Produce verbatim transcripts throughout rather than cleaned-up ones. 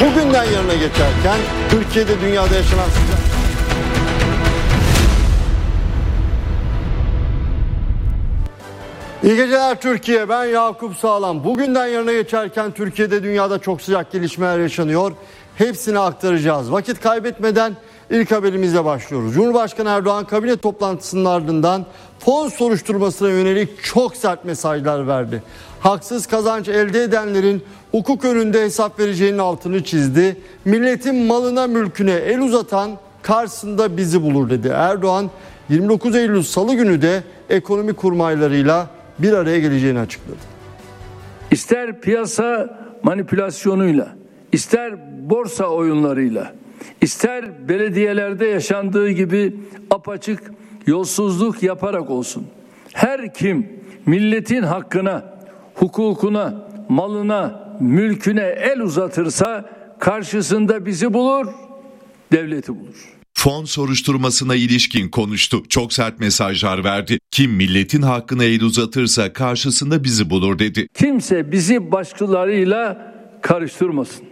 bugünden yarına geçerken Türkiye'de dünyada yaşanan sıcak... İyi geceler Türkiye, ben Yakup Sağlam. Bugünden yarına geçerken Türkiye'de dünyada çok sıcak gelişmeler yaşanıyor. Hepsini aktaracağız. Vakit kaybetmeden ilk haberimizle başlıyoruz. Cumhurbaşkanı Erdoğan kabine toplantısının ardından fon soruşturmasına yönelik çok sert mesajlar verdi. Haksız kazanç elde edenlerin hukuk önünde hesap vereceğinin altını çizdi. Milletin malına mülküne el uzatan karşısında bizi bulur dedi. Erdoğan yirmi dokuz Eylül Salı günü de ekonomi kurmaylarıyla bir araya geleceğini açıkladı. İster piyasa manipülasyonuyla, ister borsa oyunlarıyla, ister belediyelerde yaşandığı gibi apaçık yolsuzluk yaparak olsun, her kim milletin hakkına, hukukuna, malına, mülküne el uzatırsa karşısında bizi bulur, devleti bulur. Fon soruşturmasına ilişkin konuştu. Çok sert mesajlar verdi. Kim milletin hakkına el uzatırsa karşısında bizi bulur dedi. Kimse bizi başkalarıyla karıştırmasın.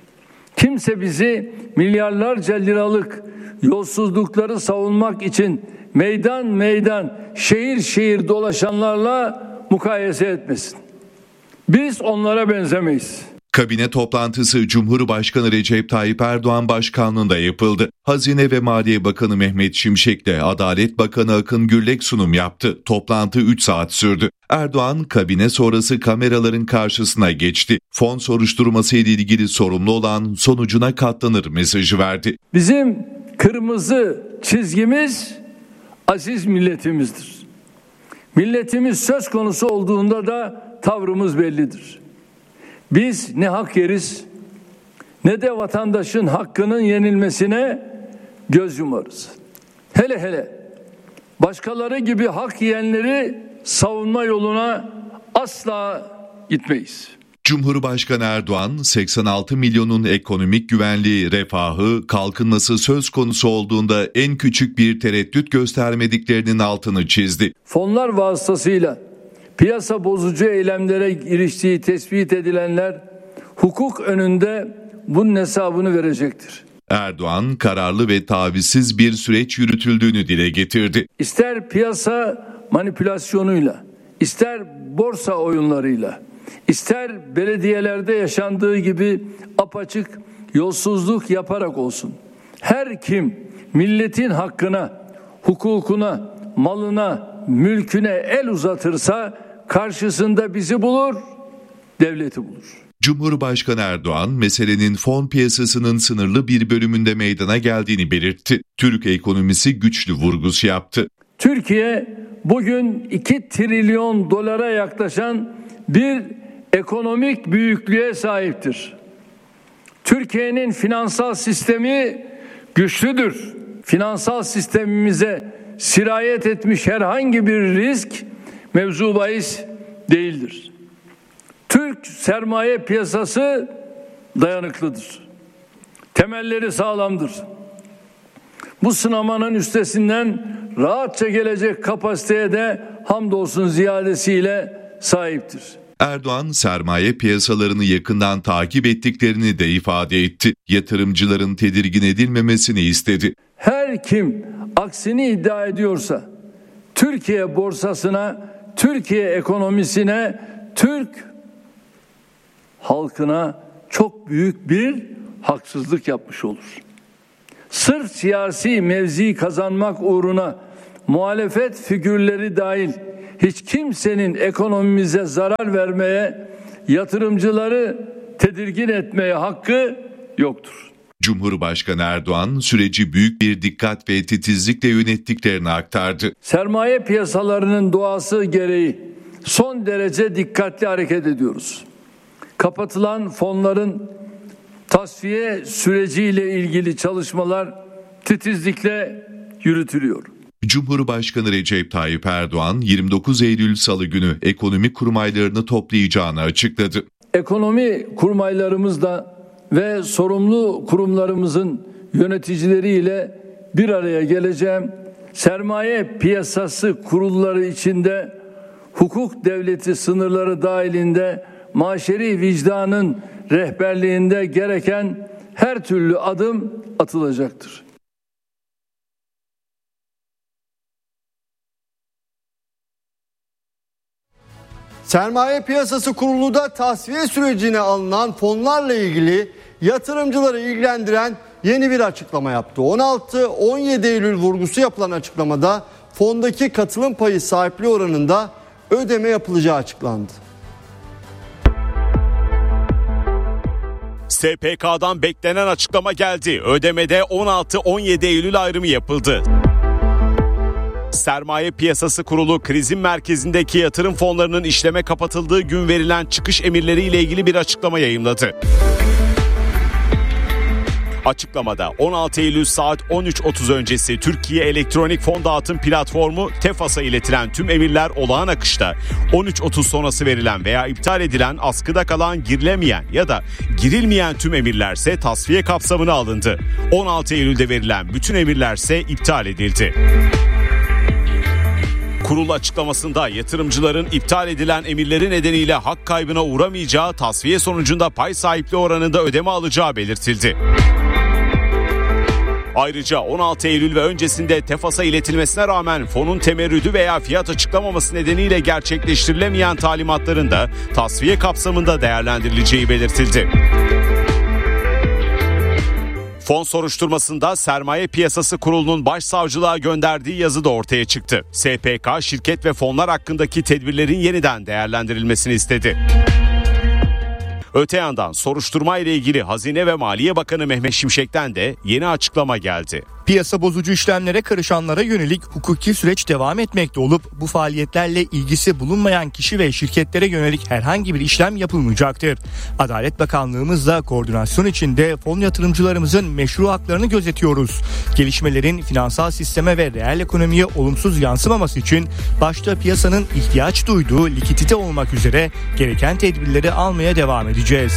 Kimse bizi milyarlarca liralık yolsuzlukları savunmak için meydan meydan, şehir şehir dolaşanlarla mukayese etmesin. Biz onlara benzemeyiz. Kabine toplantısı Cumhurbaşkanı Recep Tayyip Erdoğan başkanlığında yapıldı. Hazine ve Maliye Bakanı Mehmet Şimşek'le Adalet Bakanı Akın Gürlek sunum yaptı. Toplantı üç saat sürdü. Erdoğan kabine sonrası kameraların karşısına geçti. Fon soruşturması ile ilgili sorumlu olan sonucuna katlanır mesajı verdi. Bizim kırmızı çizgimiz aziz milletimizdir. Milletimiz söz konusu olduğunda da tavrımız bellidir. Biz ne hak yeriz ne de vatandaşın hakkının yenilmesine göz yumarız. Hele hele başkaları gibi hak yiyenleri savunma yoluna asla gitmeyiz. Cumhurbaşkanı Erdoğan, seksen altı milyonun ekonomik güvenliği, refahı, kalkınması söz konusu olduğunda en küçük bir tereddüt göstermediklerinin altını çizdi. Fonlar vasıtasıyla piyasa bozucu eylemlere giriştiği tespit edilenler hukuk önünde bunun hesabını verecektir. Erdoğan kararlı ve tavizsiz bir süreç yürütüldüğünü dile getirdi. İster piyasa manipülasyonuyla, ister borsa oyunlarıyla, ister belediyelerde yaşandığı gibi apaçık yolsuzluk yaparak olsun, her kim milletin hakkına, hukukuna, malına, mülküne el uzatırsa karşısında bizi bulur, devleti bulur. Cumhurbaşkanı Erdoğan, meselenin fon piyasasının sınırlı bir bölümünde meydana geldiğini belirtti. Türk ekonomisi güçlü vurgusu yaptı. Türkiye bugün iki trilyon dolara yaklaşan bir ekonomik büyüklüğe sahiptir. Türkiye'nin finansal sistemi güçlüdür. Finansal sistemimize sirayet etmiş herhangi bir risk mevzu bahis değildir. Türk sermaye piyasası dayanıklıdır. Temelleri sağlamdır. Bu sınamanın üstesinden rahatça gelecek kapasiteye de hamdolsun ziyadesiyle sahiptir. Erdoğan, sermaye piyasalarını yakından takip ettiklerini de ifade etti. Yatırımcıların tedirgin edilmemesini istedi. Her kim aksini iddia ediyorsa Türkiye borsasına, Türkiye ekonomisine, Türk halkına çok büyük bir haksızlık yapmış olur. Sırf siyasi mevzi kazanmak uğruna muhalefet figürleri dahil hiç kimsenin ekonomimize zarar vermeye, yatırımcıları tedirgin etmeye hakkı yoktur. Cumhurbaşkanı Erdoğan süreci büyük bir dikkat ve titizlikle yönettiklerini aktardı. Sermaye piyasalarının doğası gereği son derece dikkatli hareket ediyoruz. Kapatılan fonların tasfiye süreciyle ilgili çalışmalar titizlikle yürütülüyor. Cumhurbaşkanı Recep Tayyip Erdoğan yirmi dokuz Eylül Salı günü ekonomi kurmaylarını toplayacağını açıkladı. Ekonomi kurmaylarımızla ve sorumlu kurumlarımızın yöneticileriyle bir araya geleceğim. Sermaye piyasası kurulları içinde hukuk devleti sınırları dahilinde maşeri vicdanın rehberliğinde gereken her türlü adım atılacaktır. Sermaye Piyasası Kurulu da tasfiye sürecine alınan fonlarla ilgili yatırımcıları ilgilendiren yeni bir açıklama yaptı. on altı on yedi Eylül vurgusu yapılan açıklamada fondaki katılım payı sahipliği oranında ödeme yapılacağı açıklandı. S P K'dan beklenen açıklama geldi. Ödemede on altı on yedi Eylül ayrımı yapıldı. Sermaye Piyasası Kurulu krizin merkezindeki yatırım fonlarının işleme kapatıldığı gün verilen çıkış emirleriyle ilgili bir açıklama yayımladı. Açıklamada on altı Eylül saat on üç otuz öncesi Türkiye Elektronik Fon Dağıtım Platformu TEFAS'a iletilen tüm emirler olağan akışta, on üç otuz sonrası verilen veya iptal edilen, askıda kalan, girilemeyen ya da girilmeyen tüm emirlerse tasfiye kapsamına alındı. on altı Eylül'de verilen bütün emirlerse iptal edildi. Kurul açıklamasında yatırımcıların iptal edilen emirleri nedeniyle hak kaybına uğramayacağı, tasfiye sonucunda pay sahipliği oranında ödeme alacağı belirtildi. Ayrıca on altı Eylül ve öncesinde TEFAS'a iletilmesine rağmen fonun temerrüdü veya fiyat açıklamaması nedeniyle gerçekleştirilemeyen talimatların da tasfiye kapsamında değerlendirileceği belirtildi. Fon soruşturmasında Sermaye Piyasası Kurulu'nun başsavcılığa gönderdiği yazı da ortaya çıktı. S P K, şirket ve fonlar hakkındaki tedbirlerin yeniden değerlendirilmesini istedi. Öte yandan soruşturma ile ilgili Hazine ve Maliye Bakanı Mehmet Şimşek'ten de yeni açıklama geldi. Piyasa bozucu işlemlere karışanlara yönelik hukuki süreç devam etmekte olup bu faaliyetlerle ilgisi bulunmayan kişi ve şirketlere yönelik herhangi bir işlem yapılmayacaktır. Adalet Bakanlığımızla koordinasyon içinde fon yatırımcılarımızın meşru haklarını gözetiyoruz. Gelişmelerin finansal sisteme ve reel ekonomiye olumsuz yansımaması için başta piyasanın ihtiyaç duyduğu likidite olmak üzere gereken tedbirleri almaya devam edeceğiz.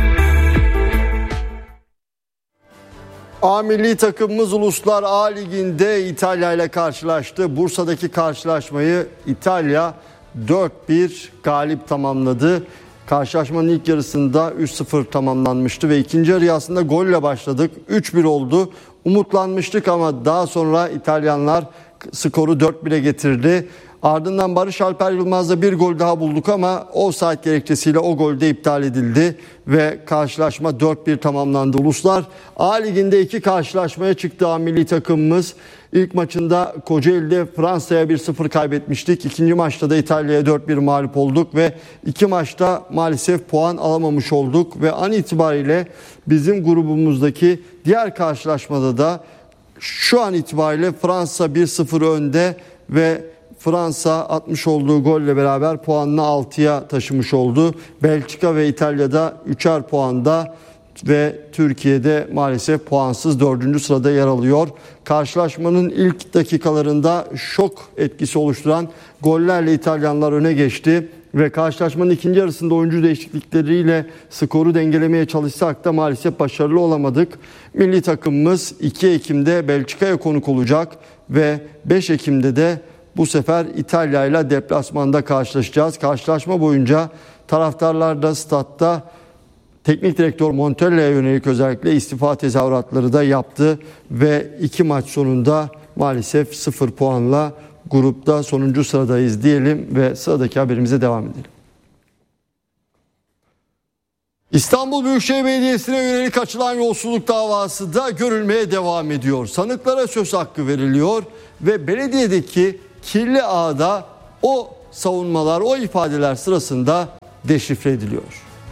A milli takımımız Uluslar A Ligi'nde İtalya ile karşılaştı. Bursa'daki karşılaşmayı İtalya dört bir galip tamamladı. Karşılaşmanın ilk yarısında üç sıfır tamamlanmıştı ve ikinci yarı aslında golle başladık. üç bir oldu. Umutlanmıştık ama daha sonra İtalyanlar skoru dört bire getirdi. Ardından Barış Alper Yılmaz'da bir gol daha bulduk ama offside gerekçesiyle o gol de iptal edildi ve karşılaşma dört bir tamamlandı. Uluslar A Ligi'nde iki karşılaşmaya çıktı A milli takımımız. İlk maçında Kocaeli'de Fransa'ya bir sıfır kaybetmiştik. İkinci maçta da İtalya'ya dört bir mağlup olduk ve iki maçta maalesef puan alamamış olduk ve an itibariyle bizim grubumuzdaki diğer karşılaşmada da şu an itibariyle Fransa bir sıfır önde ve Fransa atmış olduğu golle beraber puanını altıya taşımış oldu. Belçika ve İtalya'da üçer puanda ve Türkiye'de maalesef puansız dördüncü sırada yer alıyor. Karşılaşmanın ilk dakikalarında şok etkisi oluşturan gollerle İtalyanlar öne geçti ve karşılaşmanın ikinci yarısında oyuncu değişiklikleriyle skoru dengelemeye çalışsak da maalesef başarılı olamadık. Milli takımımız iki Ekim'de Belçika'ya konuk olacak ve beş Ekim'de de bu sefer İtalya ile deplasmanda karşılaşacağız. Karşılaşma boyunca taraftarlar da statta teknik direktör Montella'ya yönelik özellikle istifa tezahüratları da yaptı ve iki maç sonunda maalesef sıfır puanla grupta sonuncu sıradayız diyelim ve sıradaki haberimize devam edelim. İstanbul Büyükşehir Belediyesi'ne yönelik açılan yolsuzluk davası da görülmeye devam ediyor. Sanıklara söz hakkı veriliyor ve belediyedeki kirli ağda o savunmalar, o ifadeler sırasında deşifre ediliyor.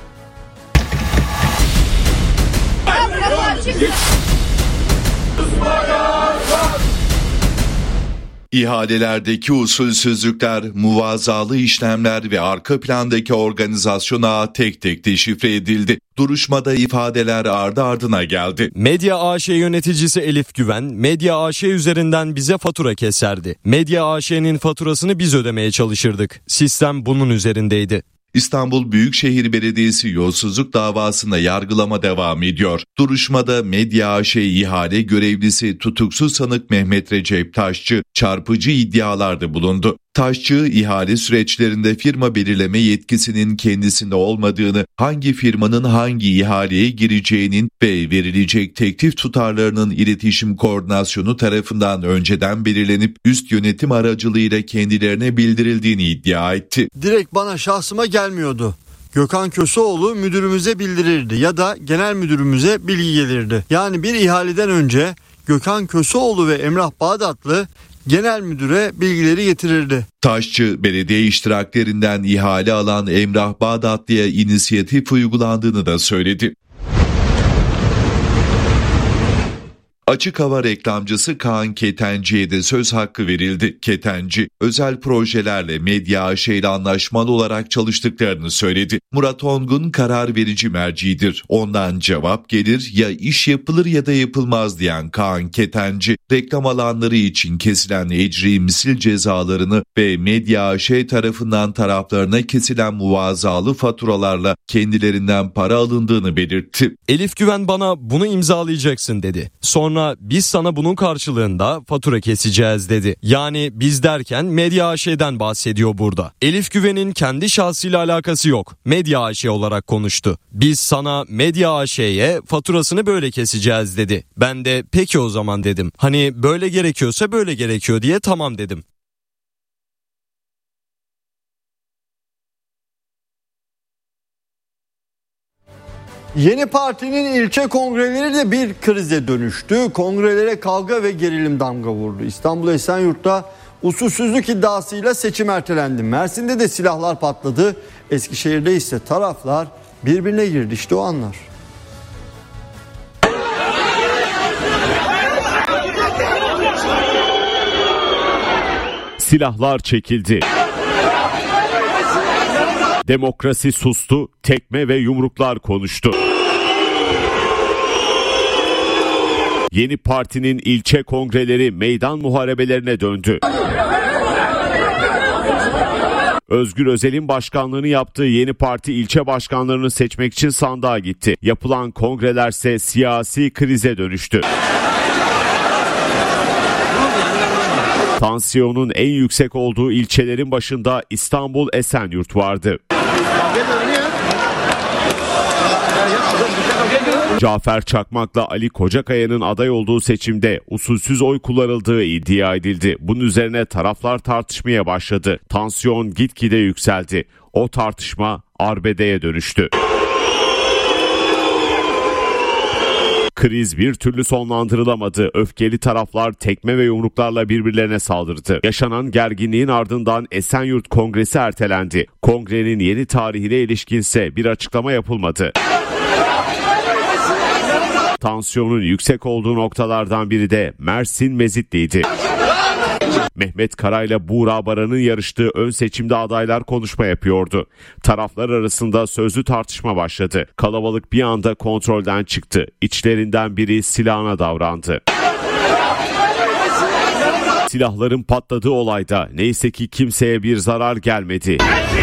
İhalelerdeki usulsüzlükler, muvazalı işlemler ve arka plandaki organizasyon ağı tek tek deşifre edildi. Duruşmada ifadeler ardı ardına geldi. Medya A Ş yöneticisi Elif Güven, Medya A Ş üzerinden bize fatura keserdi. Medya A Ş'nin faturasını biz ödemeye çalışırdık. Sistem bunun üzerindeydi. İstanbul Büyükşehir Belediyesi yolsuzluk davasında yargılama devam ediyor. Duruşmada Medya A Ş ihale görevlisi tutuksuz sanık Mehmet Recep Taşçı çarpıcı iddialarda bulundu. Taşçı, ihale süreçlerinde firma belirleme yetkisinin kendisinde olmadığını, hangi firmanın hangi ihaleye gireceğinin ve verilecek teklif tutarlarının iletişim koordinasyonu tarafından önceden belirlenip üst yönetim aracılığıyla kendilerine bildirildiğini iddia etti. Direkt bana, şahsıma gelmiyordu. Gökhan Köseoğlu müdürümüze bildirirdi ya da genel müdürümüze bilgi gelirdi. Yani bir ihaleden önce Gökhan Köseoğlu ve Emrah Bağdatlı genel müdüre bilgileri getirirdi. Taşçı, belediye iştiraklerinden ihale alan Emrah Bağdatlı'ya inisiyatif uygulandığını da söyledi. Açık hava reklamcısı Kaan Ketenci'ye de söz hakkı verildi. Ketenci, özel projelerle Medya A Ş ile anlaşmalı olarak çalıştıklarını söyledi. Murat Ongun karar verici mercidir. Ondan cevap gelir, ya iş yapılır ya da yapılmaz diyen Kaan Ketenci, reklam alanları için kesilen ecri misil cezalarını ve Medya A Ş tarafından taraflarına kesilen muvazalı faturalarla kendilerinden para alındığını belirtti. Elif Güven bana bunu imzalayacaksın dedi. Sonra biz sana bunun karşılığında fatura keseceğiz dedi. Yani biz derken Medya A Ş'den bahsediyor burada. Elif Güven'in kendi şahsıyla alakası yok. Medya A Ş olarak konuştu. Biz sana Medya A Ş'ye faturasını böyle keseceğiz dedi. Ben de peki o zaman dedim. Hani böyle gerekiyorsa böyle gerekiyor diye tamam dedim. Yeni partinin ilçe kongreleri de bir krize dönüştü. Kongrelere kavga ve gerilim damga vurdu. İstanbul Esenyurt'ta usulsüzlük iddiasıyla seçim ertelendi. Mersin'de de silahlar patladı. Eskişehir'de ise taraflar birbirine girdi. İşte o anlar. Silahlar çekildi. Demokrasi sustu, tekme ve yumruklar konuştu. Yeni partinin ilçe kongreleri meydan muharebelerine döndü. Özgür Özel'in başkanlığını yaptığı Yeni Parti ilçe başkanlarını seçmek için sandığa gitti. Yapılan kongrelerse siyasi krize dönüştü. Tansiyonun en yüksek olduğu ilçelerin başında İstanbul Esenyurt vardı. Cafer Çakmak'la Ali Kocakaya'nın aday olduğu seçimde usulsüz oy kullanıldığı iddia edildi. Bunun üzerine taraflar tartışmaya başladı. Tansiyon gitgide yükseldi. O tartışma arbedeye dönüştü. Kriz bir türlü sonlandırılamadı. Öfkeli taraflar tekme ve yumruklarla birbirlerine saldırdı. Yaşanan gerginliğin ardından Esenyurt Kongresi ertelendi. Kongrenin yeni tarihine ilişkinse bir açıklama yapılmadı. Tansiyonun yüksek olduğu noktalardan biri de Mersin Mezitli'ydi. Mehmet Karay'la Buğra Baran'ın yarıştığı ön seçimde adaylar konuşma yapıyordu. Taraflar arasında sözlü tartışma başladı. Kalabalık bir anda kontrolden çıktı. İçlerinden biri silahına davrandı. Silahların patladığı olayda neyse ki kimseye bir zarar gelmedi.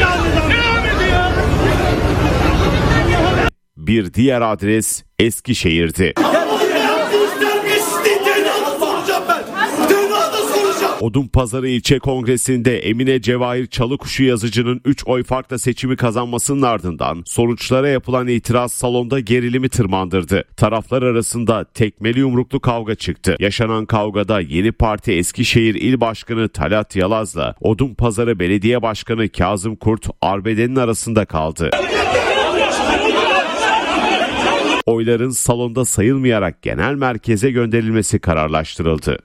Bir diğer adres Eskişehir'di. Odunpazarı İlçe Kongresi'nde Emine Cevahir Çalıkuşu yazıcının üç oy farkla seçimi kazanmasının ardından sonuçlara yapılan itiraz salonda gerilimi tırmandırdı. Taraflar arasında tekmeli yumruklu kavga çıktı. Yaşanan kavgada Yeni Parti Eskişehir İl Başkanı Talat Yalaz'la Odunpazarı Belediye Başkanı Kazım Kurt arbedenin arasında kaldı. Oyların salonda sayılmayarak genel merkeze gönderilmesi kararlaştırıldı.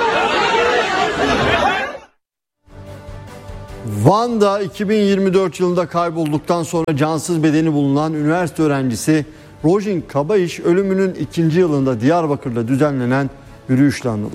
Van'da iki bin yirmi dört yılında kaybolduktan sonra cansız bedeni bulunan üniversite öğrencisi Rojin Kabayış ölümünün ikinci yılında Diyarbakır'da düzenlenen yürüyüşle anıldı.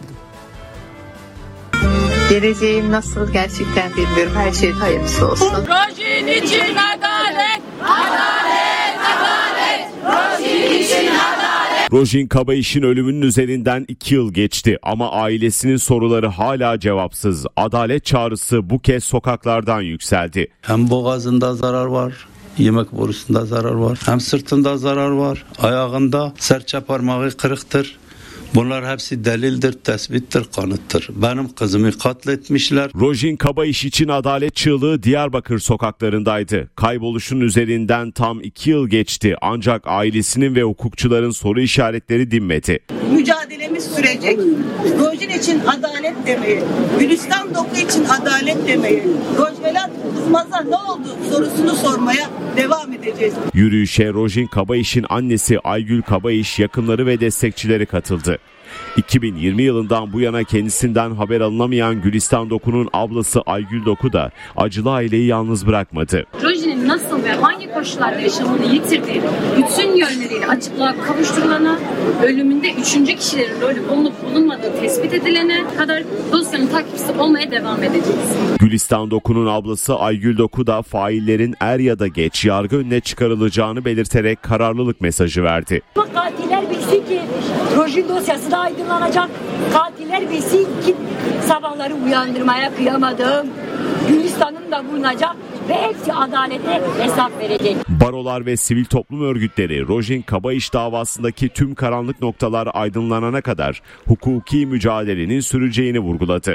Geleceğim nasıl gerçekten bilmiyorum. Her şey hayırlısı olsun. Rojin için adalet, adalet, adalet. Rojin için adalet. Rojin Kabayiş'in ölümünün üzerinden iki yıl geçti ama ailesinin soruları hala cevapsız. Adalet çağrısı bu kez sokaklardan yükseldi. Hem boğazında zarar var, yemek borusunda zarar var, hem sırtında zarar var, ayağında serçe parmağı kırıktır. Bunlar hepsi delildir, tespittir, kanıttır. Benim kızımı katletmişler. Rojin Kabayiş için adalet çığlığı Diyarbakır sokaklarındaydı. Kayboluşun üzerinden tam iki yıl geçti ancak ailesinin ve hukukçuların soru işaretleri dinmedi. Mücadelemiz sürecek. Rojin için adalet demeyi, Gülistan Doku için adalet demeyi, Rojvelat kızmaza ne oldu sorusunu sormaya devam edeceğiz. Yürüyüşe Rojin Kabayiş'in annesi Aygül Kabayiş, yakınları ve destekçileri katıldı. iki bin yirmi yılından bu yana kendisinden haber alınamayan Gülistan Doku'nun ablası Aygül Doku da acılı aileyi yalnız bırakmadı. Rojin'in nasıl ve hangi koşullarda yaşamını yitirdiği bütün yönleriyle açıklığa kavuşturulana, ölümünde üçüncü kişilerin rolü bulunup bulunmadığı tespit edilene kadar dosyanın takipçisi olmaya devam edeceğiz. Gülistan Doku'nun ablası Aygül Doku da faillerin er ya da geç yargı önüne çıkarılacağını belirterek kararlılık mesajı verdi. Katiller bilsin ki Rojin dosyası da aydınlanacak. Katiller bilsin ki sabahları uyandırmaya kıyamadım. Gülistan'ın da bulunacak ve hepsi adalete hesap verecek. Barolar ve sivil toplum örgütleri Rojin Kabayiş davasındaki tüm karanlık noktalar aydınlanana kadar hukuki mücadelenin süreceğini vurguladı.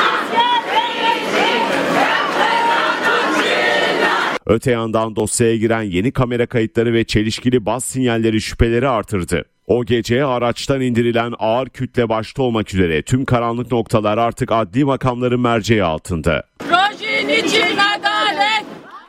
Öte yandan dosyaya giren yeni kamera kayıtları ve çelişkili baz sinyalleri şüpheleri artırdı. O gece araçtan indirilen ağır kütle başta olmak üzere tüm karanlık noktalar artık adli makamların merceği altında. Rojin için adalet.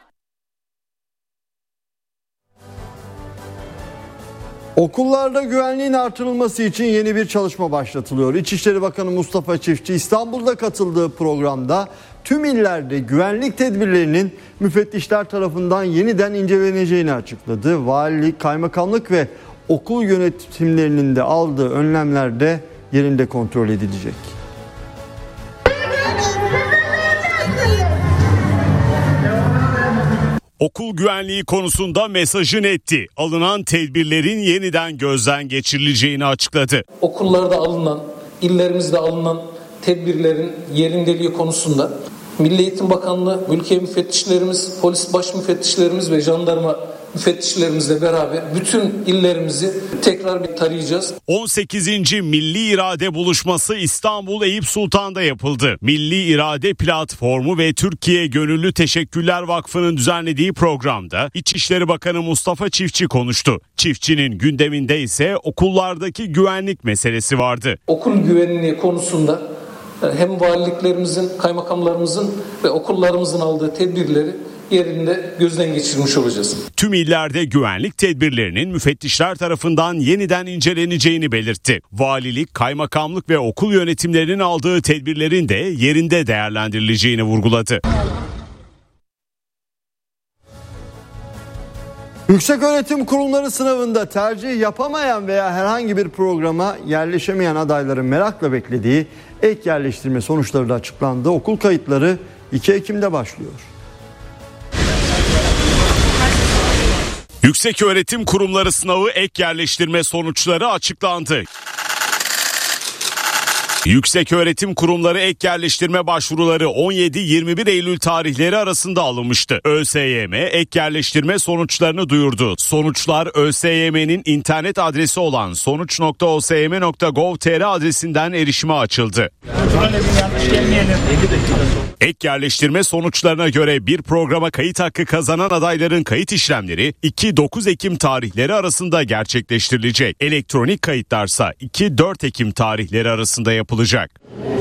Okullarda güvenliğin artırılması için yeni bir çalışma başlatılıyor. İçişleri Bakanı Mustafa Çiftçi İstanbul'da katıldığı programda tüm illerde güvenlik tedbirlerinin müfettişler tarafından yeniden inceleneceğini açıkladı. Valilik, kaymakamlık ve okul yönetimlerinin de aldığı önlemler de yerinde kontrol edilecek. Okul güvenliği konusunda mesajı netti. Alınan tedbirlerin yeniden gözden geçirileceğini açıkladı. Okullarda alınan, illerimizde alınan tedbirlerin yerindeliği konusunda Milli Eğitim Bakanlığı, ülke müfettişlerimiz, polis baş müfettişlerimiz ve jandarma müfettişlerimizle beraber bütün illerimizi tekrar bir tarayacağız. on sekizinci Milli İrade Buluşması İstanbul Eyüp Sultan'da yapıldı. Milli İrade Platformu ve Türkiye Gönüllü Teşekkürler Vakfı'nın düzenlediği programda İçişleri Bakanı Mustafa Çiftçi konuştu. Çiftçinin gündeminde ise okullardaki güvenlik meselesi vardı. Okul güvenliği konusunda hem valiliklerimizin, kaymakamlarımızın ve okullarımızın aldığı tedbirleri yerinde gözden geçirmiş olacağız. Tüm illerde güvenlik tedbirlerinin müfettişler tarafından yeniden inceleneceğini belirtti. Valilik, kaymakamlık ve okul yönetimlerinin aldığı tedbirlerin de yerinde değerlendirileceğini vurguladı. Yükseköğretim Kurumları sınavında tercih yapamayan veya herhangi bir programa yerleşemeyen adayların merakla beklediği ek yerleştirme sonuçları da açıklandı. Okul kayıtları iki Ekim'de başlıyor. Yükseköğretim Kurumları sınavı ek yerleştirme sonuçları açıklandı. Yükseköğretim Kurumları ek yerleştirme başvuruları on yedi yirmi bir Eylül tarihleri arasında alınmıştı. ÖSYM ek yerleştirme sonuçlarını duyurdu. Sonuçlar ÖSYM'nin internet adresi olan sonuç nokta o s y m nokta gov nokta t r adresinden erişime açıldı. Ek yerleştirme sonuçlarına göre bir programa kayıt hakkı kazanan adayların kayıt işlemleri iki dokuz Ekim tarihleri arasında gerçekleştirilecek. Elektronik kayıtlarsa iki dört Ekim tarihleri arasında yapılacak.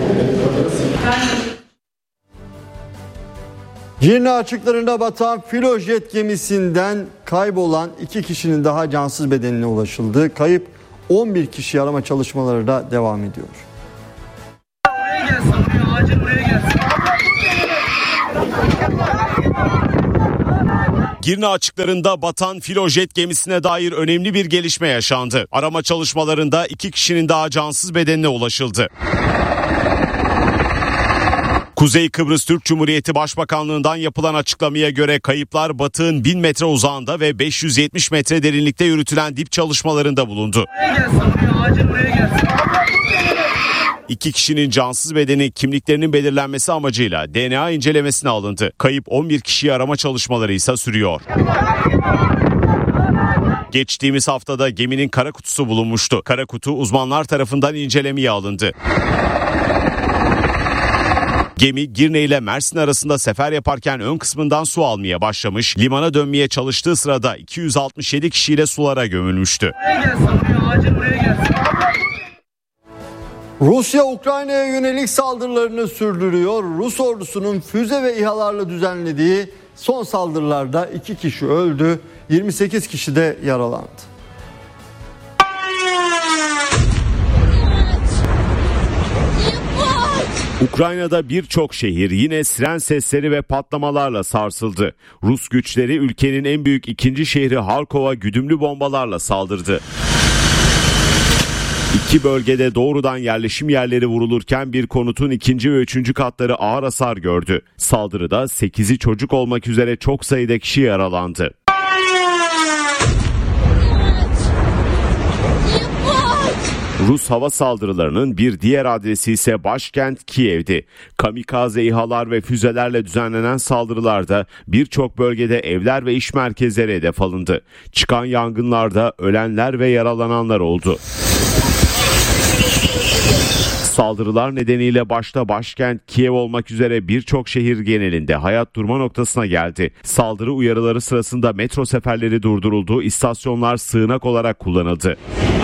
Girne açıklarında batan filojet gemisinden kaybolan iki kişinin daha cansız bedenine ulaşıldı. Kayıp on bir kişi arama çalışmaları da devam ediyor. Buraya gelsin, buraya, acil buraya gelsin. Girne açıklarında batan filojet gemisine dair önemli bir gelişme yaşandı. Arama çalışmalarında iki kişinin daha cansız bedenine ulaşıldı. Kuzey Kıbrıs Türk Cumhuriyeti Başbakanlığı'ndan yapılan açıklamaya göre kayıplar batığın bin metre uzağında ve beş yüz yetmiş metre derinlikte yürütülen dip çalışmalarında bulundu. Buraya gelsin, buraya, acil buraya gelsin. İki kişinin cansız bedeni kimliklerinin belirlenmesi amacıyla D N A incelemesine alındı. Kayıp on bir kişiyi arama çalışmaları ise sürüyor. Geçtiğimiz haftada geminin kara kutusu bulunmuştu. Kara kutu uzmanlar tarafından incelemeye alındı. Gemi Girne ile Mersin arasında sefer yaparken ön kısmından su almaya başlamış, limana dönmeye çalıştığı sırada iki yüz altmış yedi kişiyle sulara gömülmüştü. Rusya Ukrayna'ya yönelik saldırılarını sürdürüyor. Rus ordusunun füze ve İHA'larla düzenlediği son saldırılarda iki kişi öldü, yirmi sekiz kişi de yaralandı. Ukrayna'da birçok şehir yine siren sesleri ve patlamalarla sarsıldı. Rus güçleri ülkenin en büyük ikinci şehri Harkov'a güdümlü bombalarla saldırdı. İki bölgede doğrudan yerleşim yerleri vurulurken bir konutun ikinci ve üçüncü katları ağır hasar gördü. Saldırıda sekizi çocuk olmak üzere çok sayıda kişi yaralandı. Rus hava saldırılarının bir diğer adresi ise başkent Kiev'di. Kamikaze İHA'lar ve füzelerle düzenlenen saldırılarda birçok bölgede evler ve iş merkezleri hedef alındı. Çıkan yangınlarda ölenler ve yaralananlar oldu. Saldırılar nedeniyle başta başkent Kiev olmak üzere birçok şehir genelinde hayat durma noktasına geldi. Saldırı uyarıları sırasında metro seferleri durduruldu, istasyonlar sığınak olarak kullanıldı.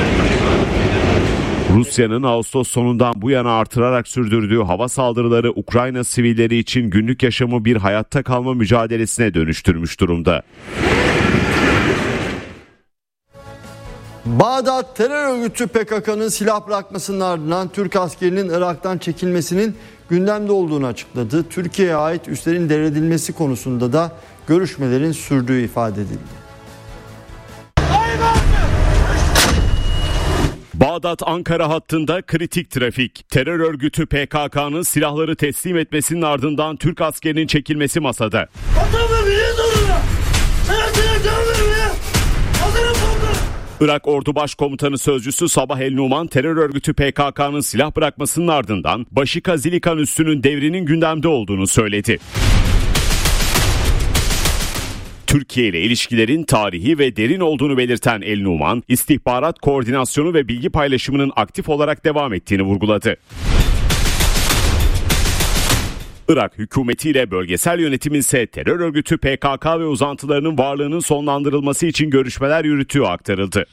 Rusya'nın Ağustos sonundan bu yana artırarak sürdürdüğü hava saldırıları Ukrayna sivilleri için günlük yaşamı bir hayatta kalma mücadelesine dönüştürmüş durumda. Bağdat terör örgütü P K K'nın silah bırakmasının ardından Türk askerinin Irak'tan çekilmesinin gündemde olduğunu açıkladı. Türkiye'ye ait üslerin devredilmesi konusunda da görüşmelerin sürdüğü ifade edildi. Bağdat-Ankara hattında kritik trafik. Terör örgütü P K K'nın silahları teslim etmesinin ardından Türk askerinin çekilmesi masada. Irak Ordu Başkomutanı Sözcüsü Sabah El Numan, terör örgütü P K K'nın silah bırakmasının ardından Başika Zilikan üssünün devrinin gündemde olduğunu söyledi. Türkiye ile ilişkilerin tarihi ve derin olduğunu belirten El Numan, istihbarat koordinasyonu ve bilgi paylaşımının aktif olarak devam ettiğini vurguladı. Irak hükümetiyle bölgesel yönetimin ise terör örgütü P K K ve uzantılarının varlığının sonlandırılması için görüşmeler yürüttüğü aktarıldı.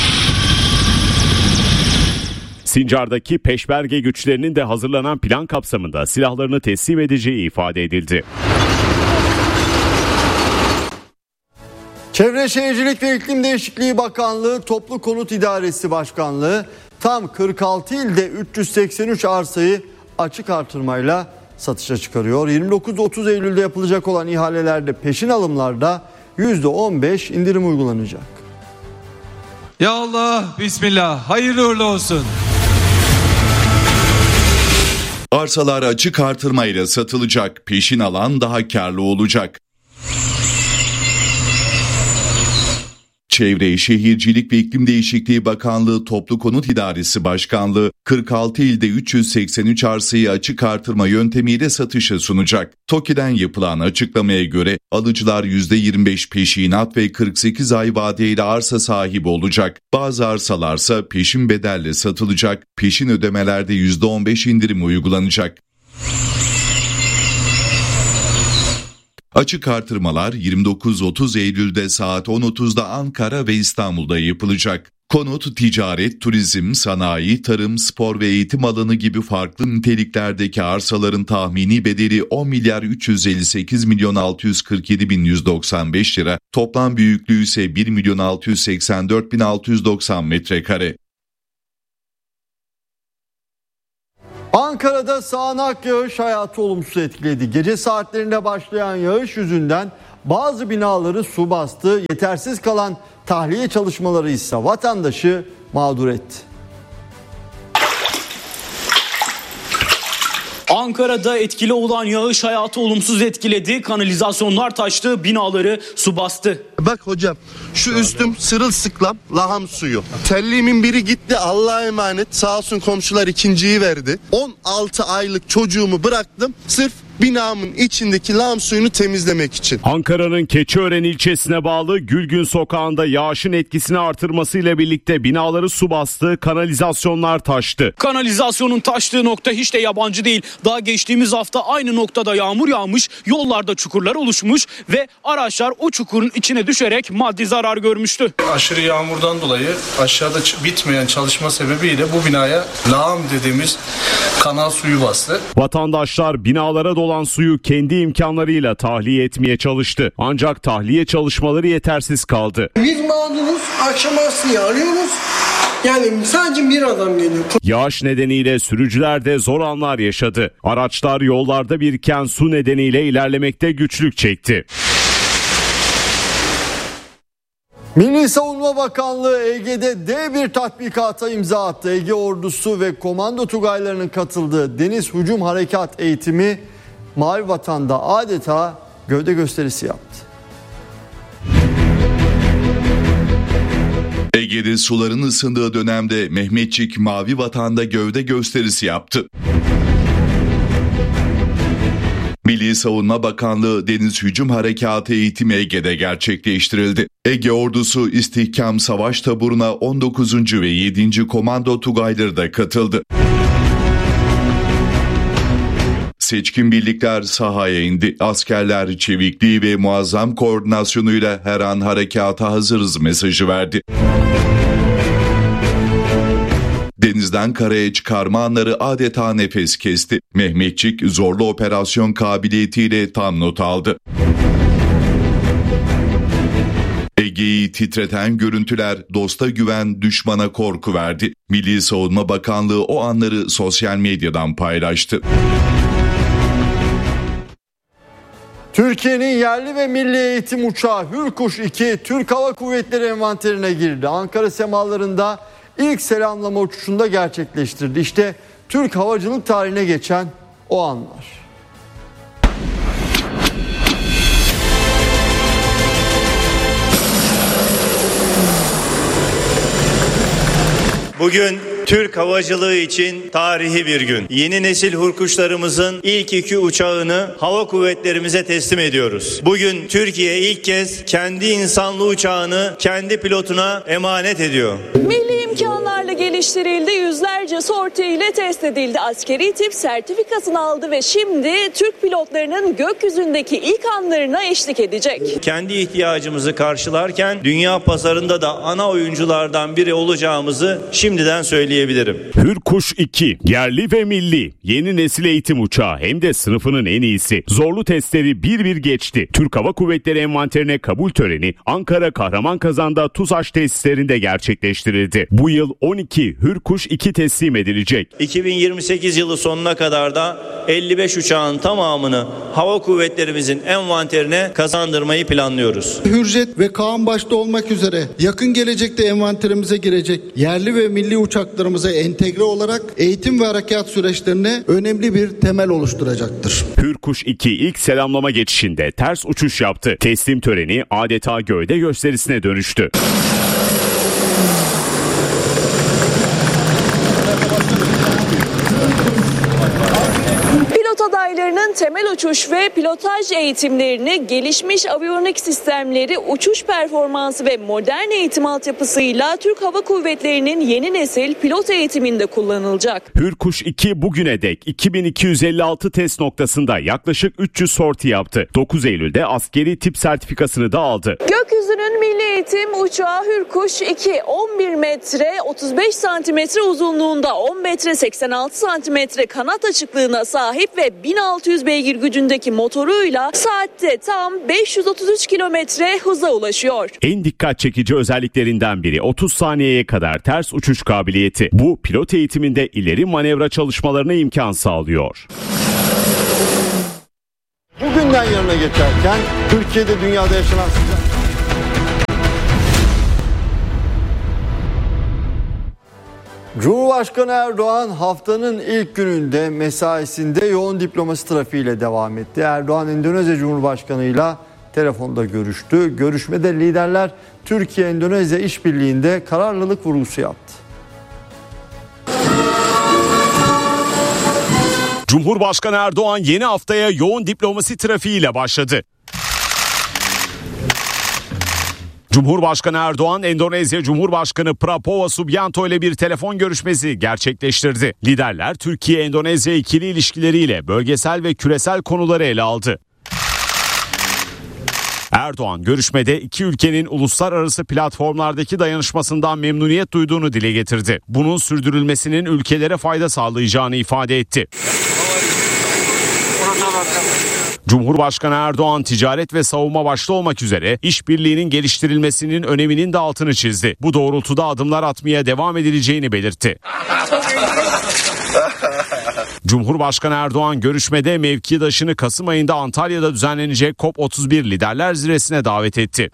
Sincar'daki peşmerge güçlerinin de hazırlanan plan kapsamında silahlarını teslim edeceği ifade edildi. Çevre Şehircilik ve İklim Değişikliği Bakanlığı Toplu Konut İdaresi Başkanlığı tam kırk altı ilde üç yüz seksen üç arsayı açık artırmayla satışa çıkarıyor. yirmi dokuz otuz Eylül'de yapılacak olan ihalelerde peşin alımlarda yüzde on beş indirim uygulanacak. Ya Allah, bismillah, hayırlı uğurlu olsun. Arsalar açık artırmayla satılacak, peşin alan daha karlı olacak. Çevre, Şehircilik ve İklim Değişikliği Bakanlığı Toplu Konut İdaresi Başkanlığı kırk altı ilde üç yüz seksen üç arsayı açık artırma yöntemiyle satışa sunacak. TOKİ'den yapılan açıklamaya göre alıcılar yüzde yirmi beş peşinat ve kırk sekiz ay vadeyle arsa sahibi olacak. Bazı arsalarsa peşin bedelle satılacak. Peşin ödemelerde yüzde on beş indirim uygulanacak. Açık artırmalar yirmi dokuz otuz Eylül'de saat on otuzda Ankara ve İstanbul'da yapılacak. Konut, ticaret, turizm, sanayi, tarım, spor ve eğitim alanı gibi farklı niteliklerdeki arsaların tahmini bedeli on milyar üç yüz elli sekiz milyon altı yüz kırk yedi bin yüz doksan beş lira, toplam büyüklüğü ise bir milyon altı yüz seksen dört bin altı yüz doksan metrekare. Ankara'da sağanak yağış hayatı olumsuz etkiledi. Gece saatlerinde başlayan yağış yüzünden bazı binaları su bastı. Yetersiz kalan tahliye çalışmaları ise vatandaşı mağdur etti. Ankara'da etkili olan yağış hayatı olumsuz etkiledi. Kanalizasyonlar taştı, binaları su bastı. Bak hocam, şu üstüm sırılsıklam laham suyu. Telliğimin biri gitti, Allah'a emanet. Sağ olsun komşular ikinciyi verdi. on altı aylık çocuğumu bıraktım sırf binamın içindeki lağım suyunu temizlemek için. Ankara'nın Keçiören ilçesine bağlı Gülgün Sokağı'nda yağışın etkisini artırmasıyla birlikte binaları su bastı, kanalizasyonlar taştı. Kanalizasyonun taştığı nokta hiç de yabancı değil. Daha geçtiğimiz hafta aynı noktada yağmur yağmış, yollarda çukurlar oluşmuş ve araçlar o çukurun içine düşerek maddi zarar görmüştü. Aşırı yağmurdan dolayı aşağıda bitmeyen çalışma sebebiyle bu binaya lağım dediğimiz kanal suyu bastı. Vatandaşlar binalara dolan suyu kendi imkanlarıyla tahliye etmeye çalıştı. Ancak tahliye çalışmaları yetersiz kaldı. Biz mağduruz, akşam aslıyı arıyoruz. Yani sadece bir adam geliyor. Yağış nedeniyle sürücüler de zor anlar yaşadı. Araçlar yollarda biriken su nedeniyle ilerlemekte güçlük çekti. Milli Savunma Bakanlığı Ege'de dev bir tatbikata imza attı. Ege Ordusu ve Komando Tugaylarının katıldığı Deniz Hücum Harekat Eğitimi Mavi Vatan'da adeta gövde gösterisi yaptı. Ege'de suların ısındığı dönemde Mehmetçik Mavi Vatan'da gövde gösterisi yaptı. Milli Savunma Bakanlığı Deniz Hücum Harekatı eğitimi Ege'de gerçekleştirildi. Ege Ordusu İstihkam Savaş Taburu'na on dokuzuncu ve yedinci Komando Tugayları da katıldı. Seçkin birlikler sahaya indi. Askerler çevikliği ve muazzam koordinasyonuyla her an harekata hazırız mesajı verdi. Denizden karaya çıkarma anları adeta nefes kesti. Mehmetçik zorlu operasyon kabiliyetiyle tam not aldı. Ege'yi titreten görüntüler dosta güven, düşmana korku verdi. Milli Savunma Bakanlığı o anları sosyal medyadan paylaştı. Türkiye'nin yerli ve milli eğitim uçağı Hürkuş iki Türk Hava Kuvvetleri envanterine girdi. Ankara semalarında ilk selamlama uçuşunda gerçekleştirdi. İşte Türk havacılık tarihine geçen o anlar. Bugün Türk havacılığı için tarihi bir gün. Yeni nesil Hürkuşlarımızın ilk iki uçağını hava kuvvetlerimize teslim ediyoruz. Bugün Türkiye ilk kez kendi insanlı uçağını kendi pilotuna emanet ediyor. Milli imkanlarla geliştirildi, yüzlerce sorti ile test edildi. Askeri tip sertifikasını aldı ve şimdi Türk pilotlarının gökyüzündeki ilk anlarına eşlik edecek. Kendi ihtiyacımızı karşılarken dünya pazarında da ana oyunculardan biri olacağımızı şimdiden söyleyebilirim. Hürkuş iki yerli ve milli yeni nesil eğitim uçağı hem de sınıfının en iyisi. Zorlu testleri bir bir geçti. Türk Hava Kuvvetleri envanterine kabul töreni Ankara Kahramanmaraş'ta TUSAŞ tesislerinde gerçekleştirildi. Bu yıl on iki Hürkuş iki teslim edilecek. iki bin yirmi sekiz yılı sonuna kadar da elli beş uçağın tamamını hava kuvvetlerimizin envanterine kazandırmayı planlıyoruz. Hürjet ve Kaan başta olmak üzere yakın gelecekte envanterimize girecek yerli ve milli uçaklarımıza entegre olarak eğitim ve harekat süreçlerine önemli bir temel oluşturacaktır. Hürkuş iki ilk selamlama geçişinde ters uçuş yaptı. Teslim töreni adeta gövde gösterisine dönüştü. Pilot adaylarının temel uçuş ve pilotaj eğitimlerini gelişmiş aviyonik sistemleri, uçuş performansı ve modern eğitim altyapısıyla Türk Hava Kuvvetleri'nin yeni nesil pilot eğitiminde kullanılacak. Hürkuş iki bugüne dek iki bin iki yüz elli altı test noktasında yaklaşık üç yüz sorti yaptı. dokuz Eylül'de askeri tip sertifikasını da aldı. Gökyüzünün milli eğitim uçağı Hürkuş iki on bir metre otuz beş santimetre uzunluğunda, on metre seksen altı santimetre kanat açıklığına sahip ve bin altı yüz beygir gücündeki motoruyla saatte tam beş yüz otuz üç kilometre hıza ulaşıyor. En dikkat çekici özelliklerinden biri otuz saniyeye kadar ters uçuş kabiliyeti. Bu pilot eğitiminde ileri manevra çalışmalarına imkan sağlıyor. Bugünden yarına geçerken Türkiye'de dünyada yaşanan sıcak. Cumhurbaşkanı Erdoğan haftanın ilk gününde mesaisinde yoğun diplomasi trafiğiyle devam etti. Erdoğan Endonezya Cumhurbaşkanı ile telefonda görüştü. Görüşmede liderler Türkiye-Endonezya işbirliğinde kararlılık vurgusu yaptı. Cumhurbaşkanı Erdoğan yeni haftaya yoğun diplomasi trafiğiyle başladı. Cumhurbaşkanı Erdoğan, Endonezya Cumhurbaşkanı Prabowo Subianto ile bir telefon görüşmesi gerçekleştirdi. Liderler Türkiye-Endonezya ikili ilişkileriyle bölgesel ve küresel konuları ele aldı. Erdoğan görüşmede iki ülkenin uluslararası platformlardaki dayanışmasından memnuniyet duyduğunu dile getirdi. Bunun sürdürülmesinin ülkelere fayda sağlayacağını ifade etti. Cumhurbaşkanı Erdoğan ticaret ve savunma başta olmak üzere işbirliğinin geliştirilmesinin öneminin de altını çizdi. Bu doğrultuda adımlar atmaya devam edileceğini belirtti. Cumhurbaşkanı Erdoğan görüşmede mevkidaşını Kasım ayında Antalya'da düzenlenecek COP otuz bir Liderler Zirvesi'ne davet etti.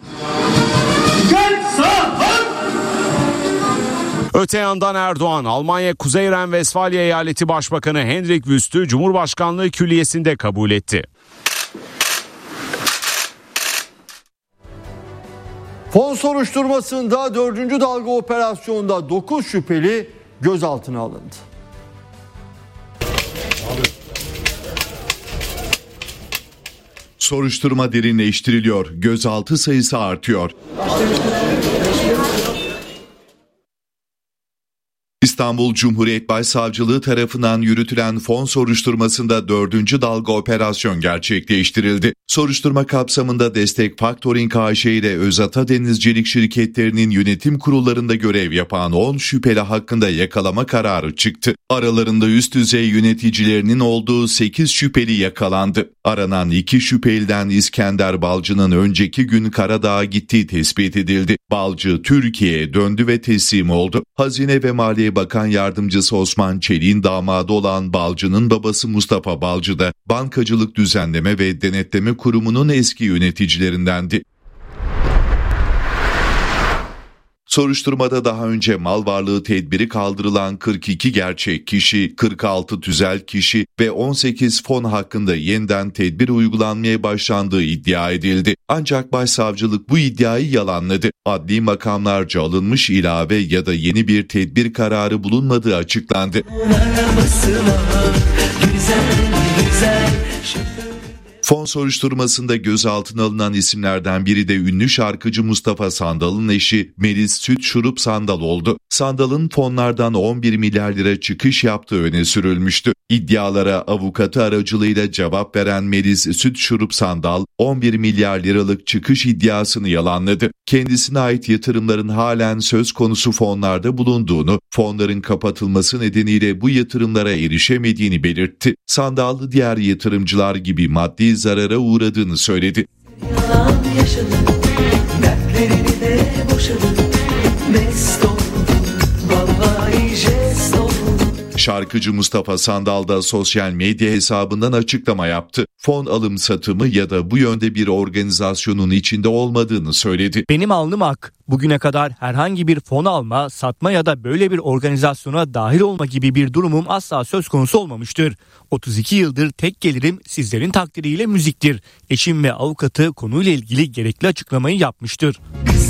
Öte yandan Erdoğan, Almanya Kuzey Ren-Vesfalya Eyaleti Başbakanı Hendrik Wüst'ü Cumhurbaşkanlığı Külliyesi'nde kabul etti. Fon soruşturmasında dördüncü dalga operasyonda dokuz şüpheli gözaltına alındı. Soruşturma derinleştiriliyor, gözaltı sayısı artıyor. İstanbul Cumhuriyet Başsavcılığı tarafından yürütülen fon soruşturmasında dördüncü dalga operasyon gerçekleştirildi. Soruşturma kapsamında Destek Faktoring A Ş ile Özata Denizcilik şirketlerinin yönetim kurullarında görev yapan on şüpheli hakkında yakalama kararı çıktı. Aralarında üst düzey yöneticilerinin olduğu sekiz şüpheli yakalandı. Aranan iki şüpheliden İskender Balcı'nın önceki gün Karadağ'a gittiği tespit edildi. Balcı Türkiye'ye döndü ve teslim oldu. Hazine ve Maliye Bakan Yardımcısı Osman Çelik'in damadı olan Balcı'nın babası Mustafa Balcı da Bankacılık Düzenleme ve Denetleme Kurumu'nun eski yöneticilerindendi. Soruşturmada daha önce mal varlığı tedbiri kaldırılan kırk iki gerçek kişi, kırk altı tüzel kişi ve on sekiz fon hakkında yeniden tedbir uygulanmaya başlandığı iddia edildi. Ancak başsavcılık bu iddiayı yalanladı. Adli makamlarca alınmış ilave ya da yeni bir tedbir kararı bulunmadığı açıklandı. Fon soruşturmasında gözaltına alınan isimlerden biri de ünlü şarkıcı Mustafa Sandal'ın eşi Melis Süt Şurup Sandal oldu. Sandal'ın fonlardan on bir milyar lira çıkış yaptığı öne sürülmüştü. İddialara avukatı aracılığıyla cevap veren Melis Süt Şurup Sandal, on bir milyar liralık çıkış iddiasını yalanladı. Kendisine ait yatırımların halen söz konusu fonlarda bulunduğunu, fonların kapatılması nedeniyle bu yatırımlara erişemediğini belirtti. Sandal, diğer yatırımcılar gibi maddi zarara uğradığını söyledi. Yalan yaşadım, dertlerini de boşadım, mest oldum, vallahi jest oldum. Şarkıcı Mustafa Sandal da sosyal medya hesabından açıklama yaptı. Fon alım satımı ya da bu yönde bir organizasyonun içinde olmadığını söyledi. Benim alnım ak. Bugüne kadar herhangi bir fon alma, satma ya da böyle bir organizasyona dahil olma gibi bir durumum asla söz konusu olmamıştır. otuz iki yıldır tek gelirim sizlerin takdiriyle müziktir. Eşim ve avukatı konuyla ilgili gerekli açıklamayı yapmıştır.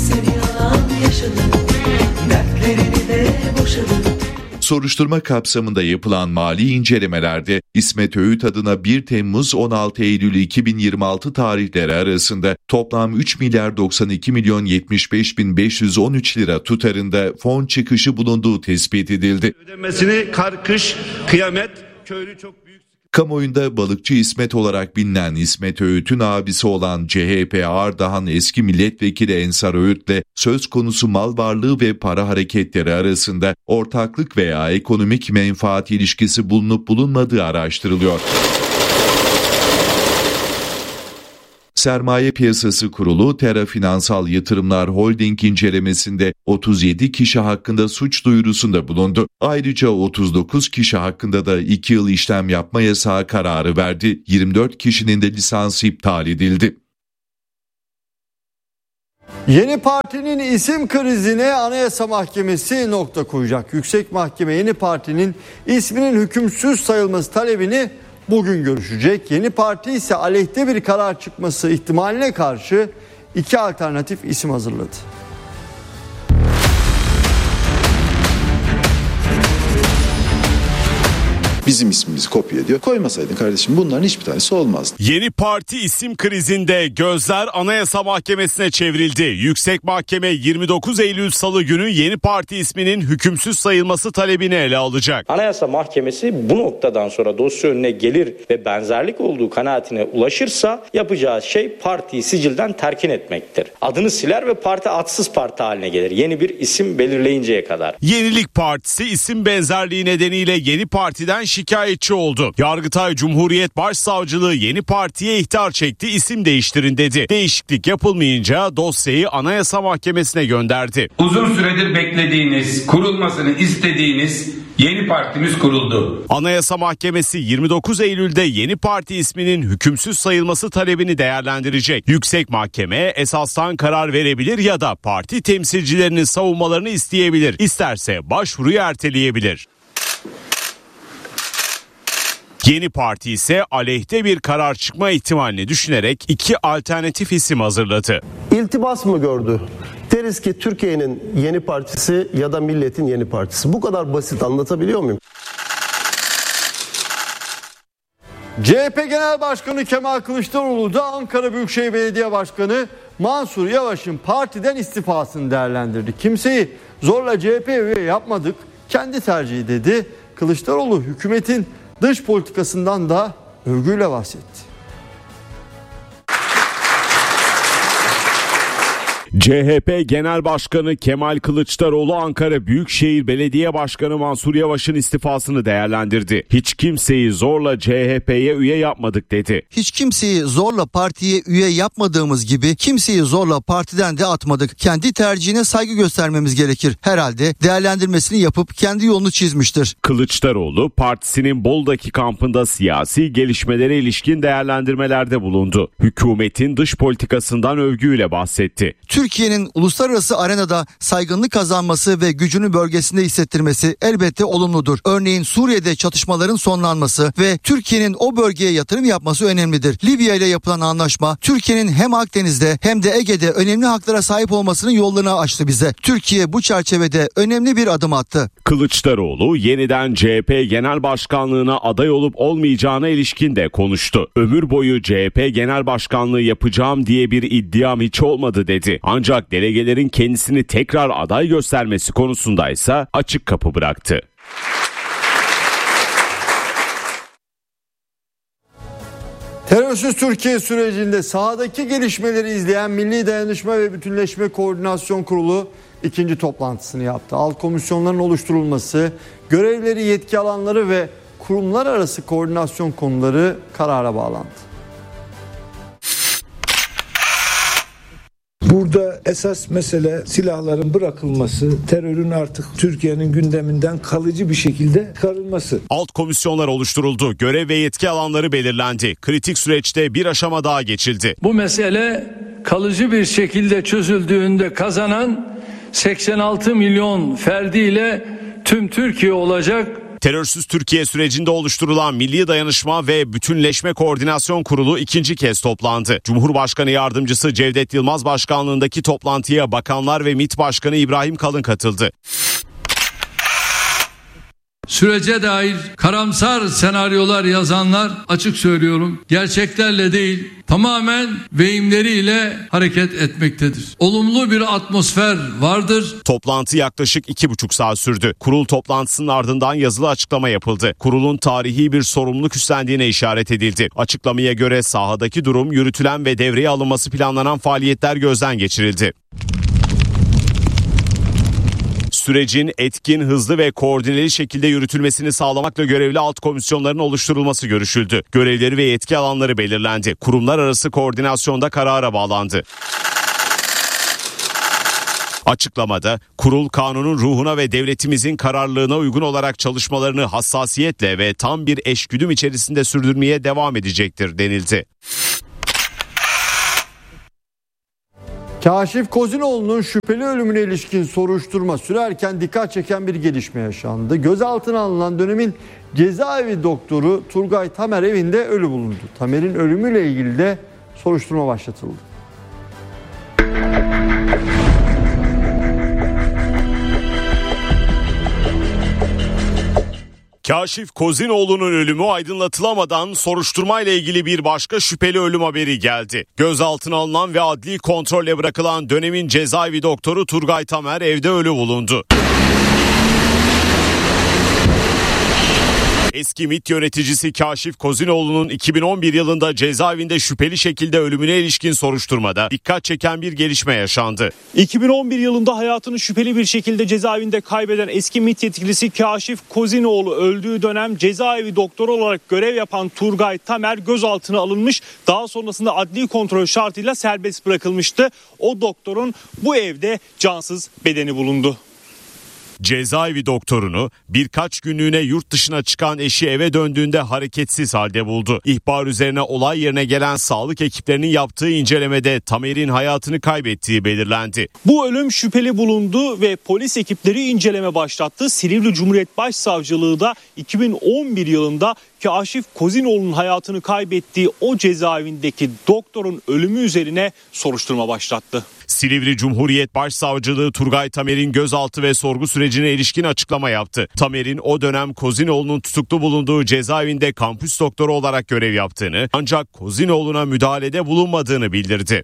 Soruşturma kapsamında yapılan mali incelemelerde İsmet Öğüt adına bir Temmuz on altı Eylül iki bin yirmi altı tarihleri arasında toplam üç milyar doksan iki milyon yetmiş beş bin beş yüz on üç lira tutarında fon çıkışı bulunduğu tespit edildi. Ödemesini kar, kış, kıyamet, köylü çok büyük. Kamuoyunda balıkçı İsmet olarak bilinen İsmet Öğüt'ün abisi olan C H P Ardahan eski milletvekili Ensar Öğüt'le söz konusu mal varlığı ve para hareketleri arasında ortaklık veya ekonomik menfaat ilişkisi bulunup bulunmadığı araştırılıyor. Sermaye Piyasası Kurulu, Terra Finansal Yatırımlar Holding incelemesinde otuz yedi kişi hakkında suç duyurusunda bulundu. Ayrıca otuz dokuz kişi hakkında da iki yıl işlem yapma yasağı kararı verdi. yirmi dört kişinin de lisansı iptal edildi. Yeni partinin isim krizine Anayasa Mahkemesi nokta koyacak. Yüksek Mahkeme yeni partinin isminin hükümsüz sayılması talebini bugün görüşecek. Yeni parti ise aleyhte bir karar çıkması ihtimaline karşı iki alternatif isim hazırladı. bizim ismimizi kopya ediyor. Koymasaydın kardeşim bunların hiçbir tanesi olmazdı. Yeni parti isim krizinde gözler Anayasa Mahkemesi'ne çevrildi. Yüksek Mahkeme yirmi dokuz Eylül Salı günü yeni parti isminin hükümsüz sayılması talebini ele alacak. Anayasa Mahkemesi bu noktadan sonra dosya önüne gelir ve benzerlik olduğu kanaatine ulaşırsa yapacağı şey partiyi sicilden terkin etmektir. Adını siler ve parti adsız parti haline gelir. Yeni bir isim belirleyinceye kadar. Yenilik Partisi isim benzerliği nedeniyle yeni partiden şikayetçi oldu. Yargıtay Cumhuriyet Başsavcılığı yeni partiye ihtar çekti, isim değiştirin dedi. Değişiklik yapılmayınca dosyayı Anayasa Mahkemesi'ne gönderdi. Uzun süredir beklediğiniz, kurulmasını istediğiniz yeni partimiz kuruldu. Anayasa Mahkemesi yirmi dokuz Eylül'de yeni parti isminin hükümsüz sayılması talebini değerlendirecek. Yüksek Mahkeme esastan karar verebilir ya da parti temsilcilerinin savunmalarını isteyebilir. İsterse başvuruyu erteleyebilir. Yeni parti ise aleyhte bir karar çıkma ihtimalini düşünerek iki alternatif isim hazırladı. İltibas mı gördü? Deriz ki Türkiye'nin yeni partisi ya da milletin yeni partisi. Bu kadar basit, anlatabiliyor muyum? C H P Genel Başkanı Kemal Kılıçdaroğlu da Ankara Büyükşehir Belediye Başkanı Mansur Yavaş'ın partiden istifasını değerlendirdi. Kimseyi zorla C H P'ye üye yapmadık, kendi tercihi dedi. Kılıçdaroğlu hükümetin dış politikasından da övgüyle bahsetti. C H P Genel Başkanı Kemal Kılıçdaroğlu Ankara Büyükşehir Belediye Başkanı Mansur Yavaş'ın istifasını değerlendirdi. Hiç kimseyi zorla C H P'ye üye yapmadık dedi. Hiç kimseyi zorla partiye üye yapmadığımız gibi kimseyi zorla partiden de atmadık. Kendi tercihine saygı göstermemiz gerekir. Herhalde değerlendirmesini yapıp kendi yolunu çizmiştir. Kılıçdaroğlu partisinin Bolu'daki kampında siyasi gelişmelere ilişkin değerlendirmelerde bulundu. Hükümetin dış politikasından övgüyle bahsetti. Türkiye'nin uluslararası arenada saygınlık kazanması ve gücünü bölgesinde hissettirmesi elbette olumludur. Örneğin Suriye'de çatışmaların sonlanması ve Türkiye'nin o bölgeye yatırım yapması önemlidir. Libya ile yapılan anlaşma Türkiye'nin hem Akdeniz'de hem de Ege'de önemli haklara sahip olmasının yollarını açtı bize. Türkiye bu çerçevede önemli bir adım attı. Kılıçdaroğlu yeniden C H P Genel Başkanlığına aday olup olmayacağına ilişkin de konuştu. Ömür boyu C H P Genel Başkanlığı yapacağım diye bir iddiam hiç olmadı dedi. Ancak delegelerin kendisini tekrar aday göstermesi konusundaysa açık kapı bıraktı. Terörsüz Türkiye sürecinde sahadaki gelişmeleri izleyen Milli Dayanışma ve Bütünleşme Koordinasyon Kurulu ikinci toplantısını yaptı. Alt komisyonların oluşturulması, görevleri, yetki alanları ve kurumlar arası koordinasyon konuları karara bağlandı. Burada esas mesele silahların bırakılması, terörün artık Türkiye'nin gündeminden kalıcı bir şekilde çıkarılması. Alt komisyonlar oluşturuldu, görev ve yetki alanları belirlendi. Kritik süreçte bir aşama daha geçildi. Bu mesele kalıcı bir şekilde çözüldüğünde kazanan seksen altı milyon ferdiyle tüm Türkiye olacak. Terörsüz Türkiye sürecinde oluşturulan Milli Dayanışma ve Bütünleşme Koordinasyon Kurulu ikinci kez toplandı. Cumhurbaşkanı Yardımcısı Cevdet Yılmaz başkanlığındaki toplantıya Bakanlar ve MİT Başkanı İbrahim Kalın katıldı. Sürece dair karamsar senaryolar yazanlar, açık söylüyorum, gerçeklerle değil tamamen vehimleriyle hareket etmektedir. Olumlu bir atmosfer vardır. Toplantı yaklaşık iki buçuk saat sürdü. Kurul toplantısının ardından yazılı açıklama yapıldı. Kurulun tarihi bir sorumluluk üstlendiğine işaret edildi. Açıklamaya göre sahadaki durum, yürütülen ve devreye alınması planlanan faaliyetler gözden geçirildi. Sürecin etkin, hızlı ve koordineli şekilde yürütülmesini sağlamakla görevli alt komisyonların oluşturulması görüşüldü. Görevleri ve yetki alanları belirlendi. Kurumlar arası koordinasyonda karara bağlandı. Açıklamada kurul kanunun ruhuna ve devletimizin kararlılığına uygun olarak çalışmalarını hassasiyetle ve tam bir eşgüdüm içerisinde sürdürmeye devam edecektir denildi. Kaşif Kozinoğlu'nun şüpheli ölümüne ilişkin soruşturma sürerken dikkat çeken bir gelişme yaşandı. Gözaltına alınan dönemin cezaevi doktoru Turgay Tamer evinde ölü bulundu. Tamer'in ölümüyle ilgili de soruşturma başlatıldı. Kaşif Kozinoğlu'nun ölümü aydınlatılamadan soruşturmayla ilgili bir başka şüpheli ölüm haberi geldi. Gözaltına alınan ve adli kontrolle bırakılan dönemin cezaevi doktoru Turgay Tamer evde ölü bulundu. Eski MİT yöneticisi Kaşif Kozinoğlu'nun iki bin on bir yılında cezaevinde şüpheli şekilde ölümüne ilişkin soruşturmada dikkat çeken bir gelişme yaşandı. iki bin on bir yılında hayatını şüpheli bir şekilde cezaevinde kaybeden eski MİT yetkilisi Kaşif Kozinoğlu öldüğü dönem cezaevi doktoru olarak görev yapan Turgay Tamer gözaltına alınmış. Daha sonrasında adli kontrol şartıyla serbest bırakılmıştı. O doktorun bu evde cansız bedeni bulundu. Cezaevi doktorunu birkaç günlüğüne yurt dışına çıkan eşi eve döndüğünde hareketsiz halde buldu. İhbar üzerine olay yerine gelen sağlık ekiplerinin yaptığı incelemede Tamer'in hayatını kaybettiği belirlendi. Bu ölüm şüpheli bulundu ve polis ekipleri inceleme başlattı. Silivri Cumhuriyet Başsavcılığı da iki bin on bir yılında Kaşif Kozinoğlu'nun hayatını kaybettiği o cezaevindeki doktorun ölümü üzerine soruşturma başlattı. Silivri Cumhuriyet Başsavcılığı Turgay Tamer'in gözaltı ve sorgu sürecine ilişkin açıklama yaptı. Tamer'in o dönem Kozinoğlu'nun tutuklu bulunduğu cezaevinde kampüs doktoru olarak görev yaptığını ancak Kozinoğlu'na müdahalede bulunmadığını bildirdi.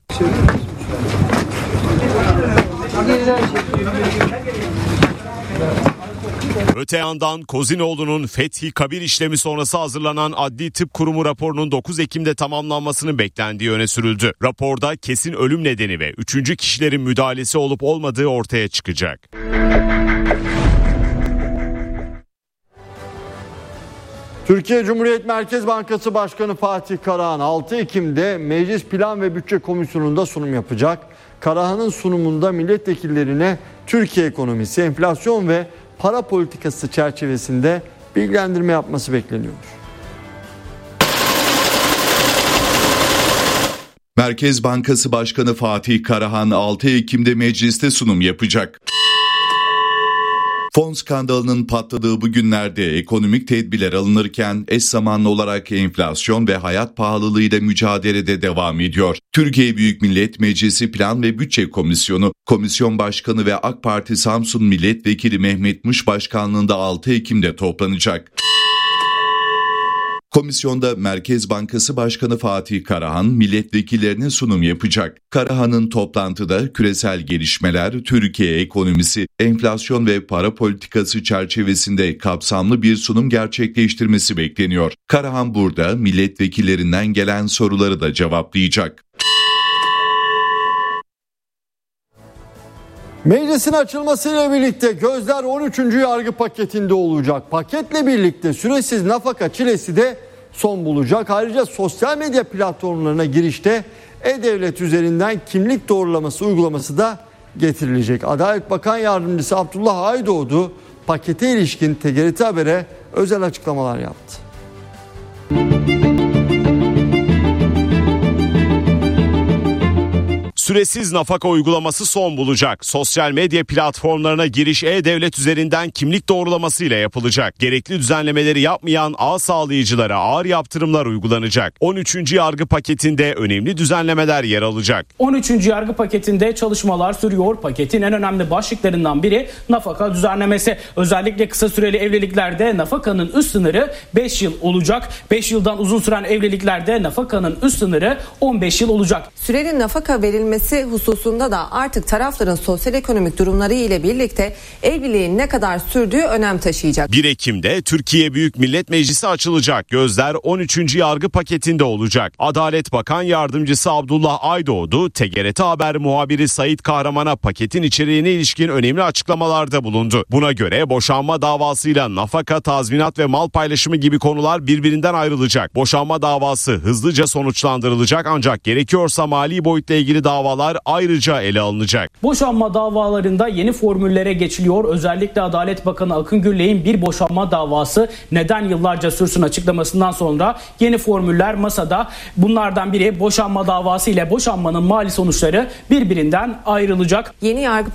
Öte yandan Kozinoğlu'nun Fethi Kabir işlemi sonrası hazırlanan Adli Tıp Kurumu raporunun dokuz Ekim'de tamamlanmasının beklendiği öne sürüldü. Raporda kesin ölüm nedeni ve üçüncü kişilerin müdahalesi olup olmadığı ortaya çıkacak. Türkiye Cumhuriyet Merkez Bankası Başkanı Fatih Karahan altı Ekim'de Meclis Plan ve Bütçe Komisyonu'nda sunum yapacak. Karahan'ın sunumunda milletvekillerine Türkiye ekonomisi, enflasyon ve para politikası çerçevesinde bilgilendirme yapması bekleniyor. Merkez Bankası Başkanı Fatih Karahan altı Ekim'de mecliste sunum yapacak. Fon skandalının patladığı bu günlerde ekonomik tedbirler alınırken eş zamanlı olarak enflasyon ve hayat pahalılığıyla mücadelede devam ediyor. Türkiye Büyük Millet Meclisi Plan ve Bütçe Komisyonu, Komisyon Başkanı ve AK Parti Samsun Milletvekili Mehmet Mış başkanlığında altı Ekim'de toplanacak. Komisyonda Merkez Bankası Başkanı Fatih Karahan milletvekillerine sunum yapacak. Karahan'ın toplantıda küresel gelişmeler, Türkiye ekonomisi, enflasyon ve para politikası çerçevesinde kapsamlı bir sunum gerçekleştirmesi bekleniyor. Karahan burada milletvekillerinden gelen soruları da cevaplayacak. Meclisin açılmasıyla birlikte gözler on üçüncü yargı paketinde olacak. Paketle birlikte süresiz nafaka çilesi de son bulacak. Ayrıca sosyal medya platformlarına girişte E-Devlet üzerinden kimlik doğrulaması uygulaması da getirilecek. Adalet Bakan Yardımcısı Abdullah Aydoğdu pakete ilişkin T G R T Haber'e özel açıklamalar yaptı. Süresiz nafaka uygulaması son bulacak. Sosyal medya platformlarına giriş E-Devlet üzerinden kimlik doğrulamasıyla yapılacak. Gerekli düzenlemeleri yapmayan ağ sağlayıcılara ağır yaptırımlar uygulanacak. on üçüncü yargı paketinde önemli düzenlemeler yer alacak. on üçüncü yargı paketinde çalışmalar sürüyor. Paketin en önemli başlıklarından biri nafaka düzenlemesi. Özellikle kısa süreli evliliklerde nafakanın üst sınırı beş yıl olacak. beş yıldan uzun süren evliliklerde nafakanın üst sınırı on beş yıl olacak. Süreli nafaka verilmesi hususunda da artık tarafların sosyal ekonomik durumları ile birlikte evliliğin ne kadar sürdüğü önem taşıyacak. bir Ekim'de Türkiye Büyük Millet Meclisi açılacak. Gözler on üçüncü yargı paketinde olacak. Adalet Bakan Yardımcısı Abdullah Aydoğdu, T G R T Haber muhabiri Sait Kahraman'a paketin içeriğine ilişkin önemli açıklamalarda bulundu. Buna göre boşanma davasıyla nafaka, tazminat ve mal paylaşımı gibi konular birbirinden ayrılacak. Boşanma davası hızlıca sonuçlandırılacak ancak gerekiyorsa mali boyutla ilgili davalar ayrıca ele alınacak. Boşanma davalarında yeni formüllere geçiliyor. Özellikle Adalet Bakanı Akın Gürley'in bir boşanma davası neden yıllarca sürsün açıklamasından sonra yeni formüller masada. Bunlardan biri boşanma davası ile boşanmanın mali sonuçları birbirinden ayrılacak. Yeni yargı